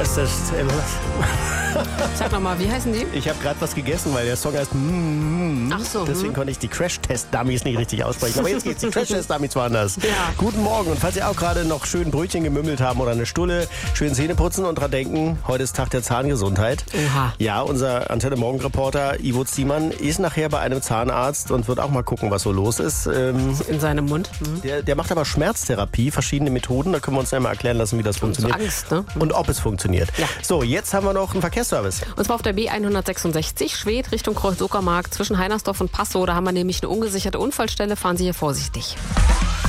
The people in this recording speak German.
Das Sag nochmal, wie heißen die? Ich habe gerade was gegessen, weil der Song heißt Ach so. Deswegen konnte ich die Crash-Test-Dummies nicht richtig aussprechen. Aber jetzt geht's, die Crash-Test-Dummies waren das. Ja. Guten Morgen. Und falls ihr auch gerade noch schön Brötchen gemümmelt haben oder eine Stulle, schön Zähne putzen und dran denken, heute ist Tag der Zahngesundheit. Oha. Ja, unser Antenne-Morgen-Reporter Ivo Ziemann ist nachher bei einem Zahnarzt und wird auch mal gucken, was so los ist. In seinem Mund. Der macht aber Schmerztherapie, verschiedene Methoden. Da können wir uns ja mal erklären lassen, wie das funktioniert. Angst, ne? Und ob es funktioniert. Ja. So, jetzt haben wir noch einen Verkehrsservice. Und zwar auf der B166, Schwedt Richtung Kreuz-Uckermark zwischen Heinersdorf und Passow. Da haben wir nämlich eine ungesicherte Unfallstelle. Fahren Sie hier vorsichtig.